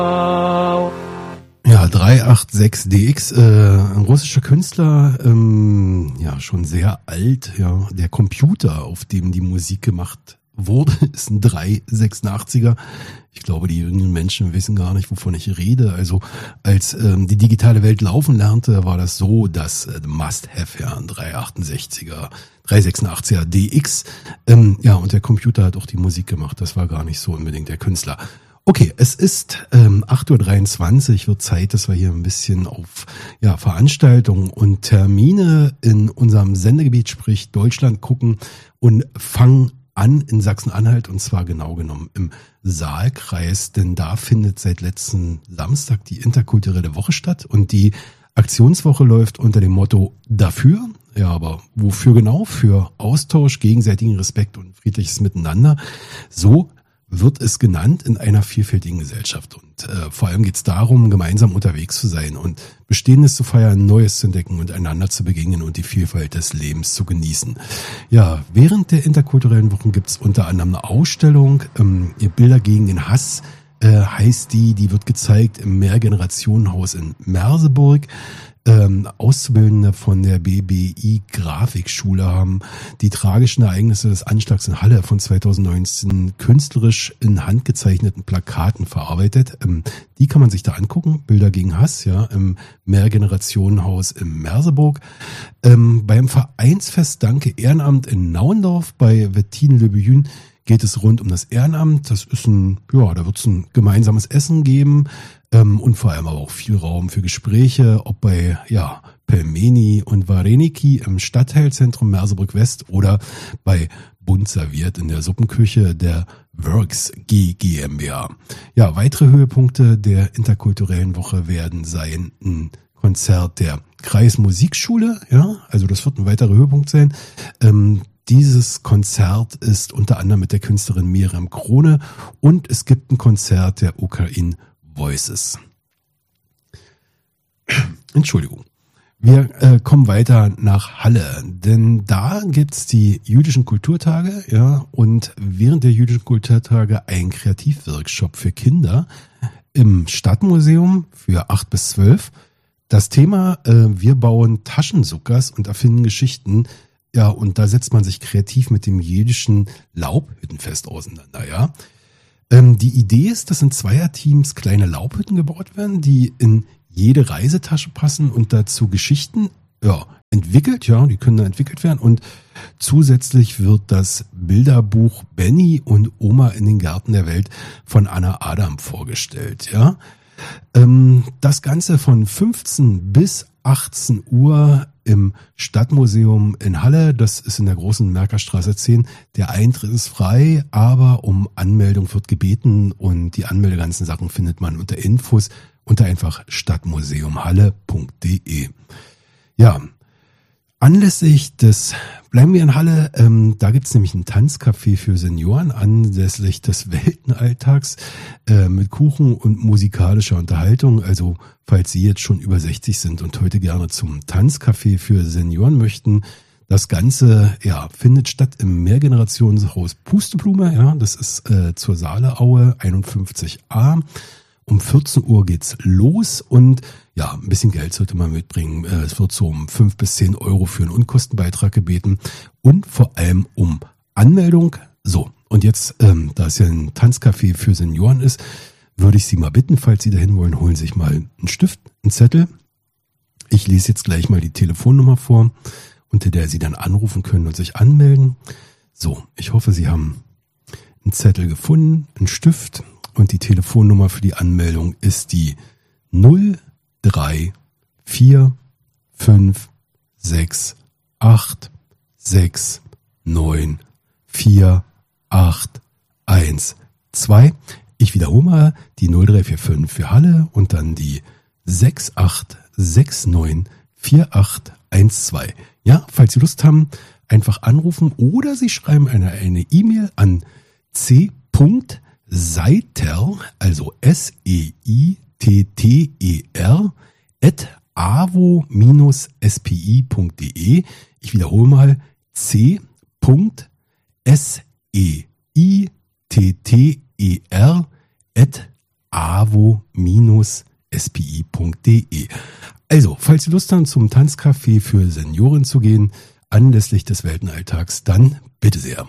Ja, 386DX, ein russischer Künstler, ja, schon sehr alt, ja. Der Computer, auf dem die Musik gemacht wurde, ist ein 386er. Ich glaube, die jüngeren Menschen wissen gar nicht, wovon ich rede. Also, als die digitale Welt laufen lernte, war das so, dass Must-Have, ja, ein 368er, 386er DX, ja, und der Computer hat auch die Musik gemacht. Das war gar nicht so unbedingt der Künstler. Okay, es ist 8:23 Uhr, wird Zeit, dass wir hier ein bisschen auf Veranstaltungen und Termine in unserem Sendegebiet, sprich Deutschland, gucken und fangen an in Sachsen-Anhalt, und zwar genau genommen im Saalkreis, denn da findet seit letzten Samstag die interkulturelle Woche statt und die Aktionswoche läuft unter dem Motto dafür, ja, aber wofür genau? Für Austausch, gegenseitigen Respekt und friedliches Miteinander. So wird es genannt in einer vielfältigen Gesellschaft. Und vor allem geht es darum, gemeinsam unterwegs zu sein und Bestehendes zu feiern, Neues zu entdecken und einander zu begegnen und die Vielfalt des Lebens zu genießen. Ja, während der interkulturellen Wochen gibt es unter anderem eine Ausstellung, Bilder gegen den Hass heißt die wird gezeigt im Mehrgenerationenhaus in Merseburg. Auszubildende von der BBI Grafikschule haben die tragischen Ereignisse des Anschlags in Halle von 2019 künstlerisch in handgezeichneten Plakaten verarbeitet. Die kann man sich da angucken. Bilder gegen Hass, ja, im Mehrgenerationenhaus in Merseburg. Beim Vereinsfest Danke Ehrenamt in Nauendorf bei Wettine Le Buyün geht es rund um das Ehrenamt. Das ist da wird es ein gemeinsames Essen geben. Und vor allem aber auch viel Raum für Gespräche, ob bei Pelmeni und Vareniki im Stadtteilzentrum Merseburg West oder bei Bunt serviert in der Suppenküche der Works GmbH. Ja, weitere Höhepunkte der interkulturellen Woche werden sein ein Konzert der Kreismusikschule, ja, also das wird ein weiterer Höhepunkt sein. Dieses Konzert ist unter anderem mit der Künstlerin Miriam Krone und es gibt ein Konzert der Ukraine Voices. Entschuldigung. Wir kommen weiter nach Halle, denn da gibt's die jüdischen Kulturtage, ja, und während der jüdischen Kulturtage ein Kreativworkshop für Kinder im Stadtmuseum für 8 bis 12. Das Thema, wir bauen Taschensuckers und erfinden Geschichten. Ja, und da setzt man sich kreativ mit dem jüdischen Laubhüttenfest auseinander, ja. Die Idee ist, dass in Zweierteams kleine Laubhütten gebaut werden, die in jede Reisetasche passen und dazu Geschichten, entwickelt, die können da entwickelt werden. Und zusätzlich wird das Bilderbuch Benny und Oma in den Gärten der Welt von Anna Adam vorgestellt, ja. Das Ganze von 15 bis 18 Uhr im Stadtmuseum in Halle. Das ist in der großen Merkerstraße 10. Der Eintritt ist frei, aber um Anmeldung wird gebeten und die ganzen Sachen findet man unter Infos unter einfach stadtmuseumhalle.de. Ja, anlässlich des, bleiben wir in Halle, da gibt's nämlich ein Tanzcafé für Senioren anlässlich des Weltenalltags mit Kuchen und musikalischer Unterhaltung. Also falls Sie jetzt schon über 60 sind und heute gerne zum Tanzcafé für Senioren möchten, das Ganze findet statt im Mehrgenerationshaus Pusteblume. Ja, das ist zur Saaleaue 51a. Um 14 Uhr geht's los und ein bisschen Geld sollte man mitbringen. Es wird so um 5 bis 10 Euro für einen Unkostenbeitrag gebeten und vor allem um Anmeldung. So, und jetzt, da es ja ein Tanzcafé für Senioren ist, würde ich Sie mal bitten, falls Sie dahin wollen, holen Sie sich mal einen Stift, einen Zettel. Ich lese jetzt gleich mal die Telefonnummer vor, unter der Sie dann anrufen können und sich anmelden. So, ich hoffe, Sie haben einen Zettel gefunden, einen Stift. Und die Telefonnummer für die Anmeldung ist die 03456694812. Ich wiederhole mal die 0345 für Halle und dann die 68694812. Ja, falls Sie Lust haben, einfach anrufen oder Sie schreiben eine E-Mail an c.seiter, also SEITTER, @avo-spi.de. Ich wiederhole mal c.seiter avo-spi.de. Also, falls Sie Lust haben, zum Tanzcafé für Senioren zu gehen, anlässlich des Weltenalltags, dann bitte sehr.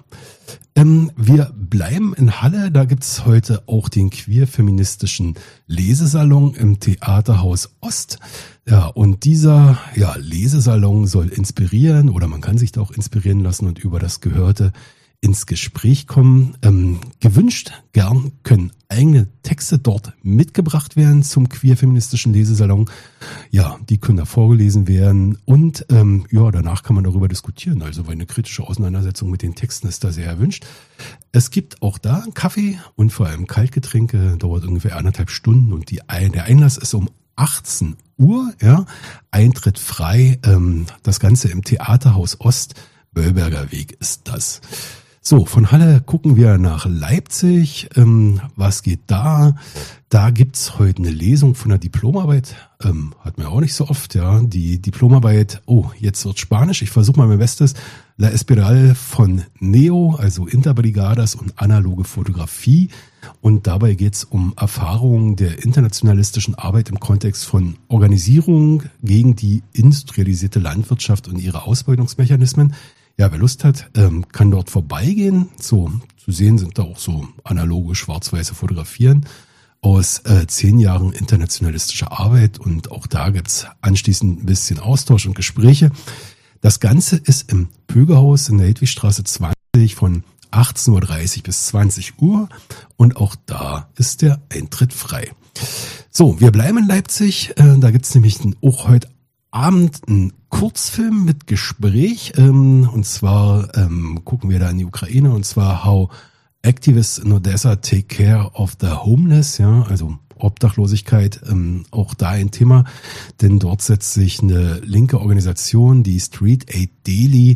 Wir bleiben in Halle, da gibt's heute auch den queer-feministischen Lesesalon im Theaterhaus Ost. Ja, und dieser Lesesalon soll inspirieren oder man kann sich da auch inspirieren lassen und über das Gehörte ins Gespräch kommen. Gewünscht gern können eigene Texte dort mitgebracht werden zum queer-feministischen Lesesalon. Ja, die können da vorgelesen werden und danach kann man darüber diskutieren. Also eine kritische Auseinandersetzung mit den Texten ist da sehr erwünscht. Es gibt auch da Kaffee und vor allem Kaltgetränke, dauert ungefähr 1,5 Stunden und der Einlass ist um 18 Uhr, ja, Eintritt frei, das Ganze im Theaterhaus Ost, Böllberger Weg ist das. So, von Halle gucken wir nach Leipzig. Was geht da? Da gibt's heute eine Lesung von der Diplomarbeit. Hat man auch nicht so oft, ja. Die Diplomarbeit, jetzt wird Spanisch. Ich versuche mal mein Bestes. La Espiral von Neo, also Interbrigadas und analoge Fotografie. Und dabei geht's um Erfahrungen der internationalistischen Arbeit im Kontext von Organisierung gegen die industrialisierte Landwirtschaft und ihre Ausbeutungsmechanismen. Ja, wer Lust hat, kann dort vorbeigehen. So zu sehen sind da auch so analoge schwarz-weiße Fotografien aus 10 Jahren internationalistischer Arbeit. Und auch da gibt's anschließend ein bisschen Austausch und Gespräche. Das Ganze ist im Pögerhaus in der Hedwigstraße 20 von 18.30 Uhr bis 20 Uhr. Und auch da ist der Eintritt frei. So, wir bleiben in Leipzig. Da gibt's nämlich auch heute Abend einen Kurzfilm mit Gespräch, und zwar gucken wir da in die Ukraine, und zwar How Activists in Odessa Take Care of the Homeless, ja, also Obdachlosigkeit, auch da ein Thema, denn dort setzt sich eine linke Organisation, die Street Aid Daily,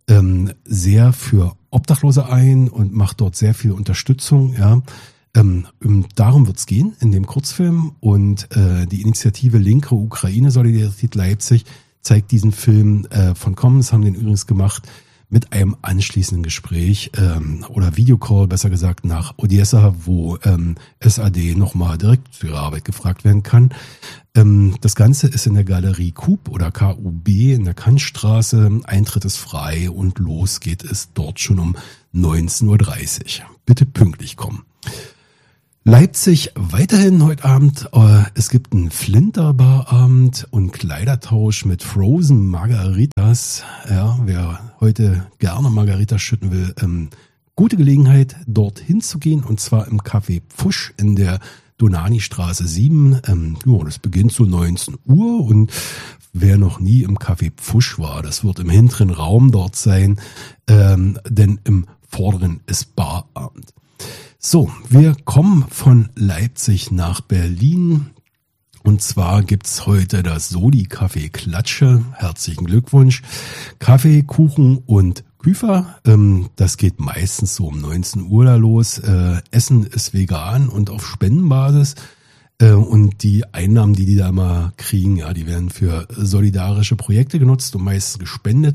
sehr für Obdachlose ein und macht dort sehr viel Unterstützung, ja. Darum wird's gehen in dem Kurzfilm und die Initiative Linke Ukraine Solidarität Leipzig zeigt diesen Film von Commons, haben den übrigens gemacht mit einem anschließenden Gespräch oder Videocall, besser gesagt, nach Odessa, wo SAD nochmal direkt zu ihrer Arbeit gefragt werden kann. Das Ganze ist in der Galerie KUB oder KUB in der Kantstraße. Eintritt ist frei und los geht es dort schon um 19.30 Uhr. Bitte pünktlich kommen. Leipzig weiterhin heute Abend. Es gibt einen Flinterbar-Abend und Kleidertausch mit Frozen Margaritas. Ja, wer heute gerne Margarita schütten will, gute Gelegenheit, dorthin zu gehen. Und zwar im Café Pfusch in der Donani-Straße 7. Das beginnt so 19 Uhr. Und wer noch nie im Café Pfusch war, das wird im hinteren Raum dort sein, denn im vorderen ist Barabend. So, wir kommen von Leipzig nach Berlin und zwar gibt's heute das Soli-Café Klatsche. Herzlichen Glückwunsch. Kaffee, Kuchen und Küfer. Das geht meistens so um 19 Uhr da los. Essen ist vegan und auf Spendenbasis. Und die Einnahmen, die da mal kriegen, ja, die werden für solidarische Projekte genutzt und meistens gespendet.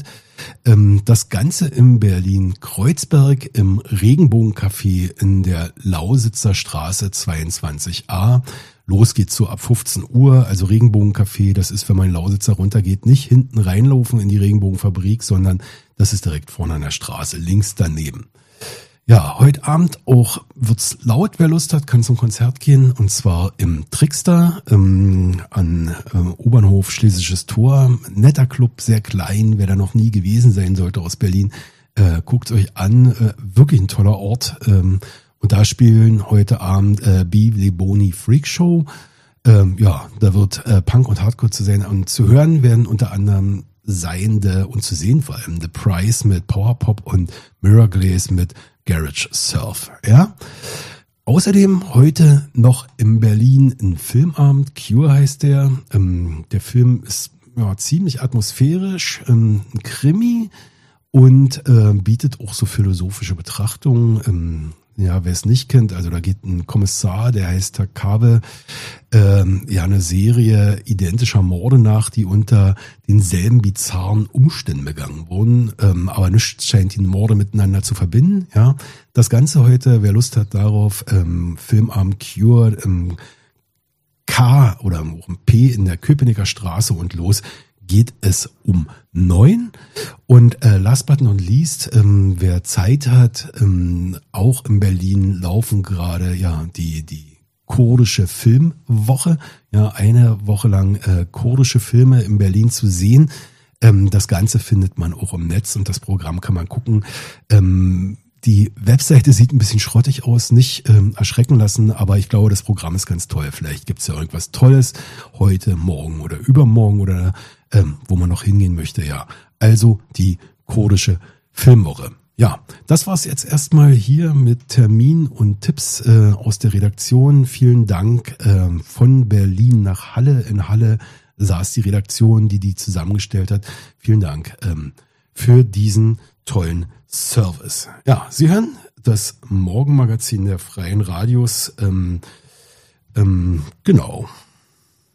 Das Ganze in Berlin-Kreuzberg im Regenbogencafé in der Lausitzer Straße 22a. Los geht's so ab 15 Uhr. Also Regenbogencafé, das ist, wenn man in Lausitzer runtergeht, nicht hinten reinlaufen in die Regenbogenfabrik, sondern das ist direkt vorne an der Straße, links daneben. Ja, heute Abend auch wird's laut. Wer Lust hat, kann zum Konzert gehen. Und zwar im Trickster an Obernhof Schlesisches Tor. Netter Club, sehr klein. Wer da noch nie gewesen sein sollte aus Berlin, guckt euch an. Wirklich ein toller Ort. Und da spielen heute Abend Be The Boni Freak Show. Da wird Punk und Hardcore zu sein. Und zu hören werden unter anderem und zu sehen vor allem The Price mit Powerpop und Mirror Glaze mit Garage Surf, ja. Außerdem heute noch in Berlin ein Filmabend, Cure heißt der. Der Film ist ziemlich atmosphärisch, ein Krimi und bietet auch so philosophische Betrachtungen. Wer es nicht kennt, also da geht ein Kommissar, der heißt Takabe, eine Serie identischer Morde nach, die unter denselben bizarren Umständen begangen wurden, aber nichts scheint die Morde miteinander zu verbinden. Ja, das Ganze heute, wer Lust hat darauf, Filmabend Cure, K oder um P in der Köpenicker Straße und los geht es um 9. Und last but not least, wer Zeit hat, auch in Berlin laufen gerade die kurdische Filmwoche. Ja, eine Woche lang kurdische Filme in Berlin zu sehen. Das Ganze findet man auch im Netz und das Programm kann man gucken. Die Webseite sieht ein bisschen schrottig aus, nicht erschrecken lassen, aber ich glaube, das Programm ist ganz toll. Vielleicht gibt es ja irgendwas Tolles heute, morgen oder übermorgen oder wo man noch hingehen möchte. Ja, also die kurdische Filmwoche. Ja, das war's jetzt erstmal hier mit Termin und Tipps aus der Redaktion. Vielen Dank von Berlin nach Halle. In Halle saß die Redaktion, die zusammengestellt hat. Vielen Dank für diesen tollen Service. Ja, Sie hören das Morgenmagazin der Freien Radios. Genau.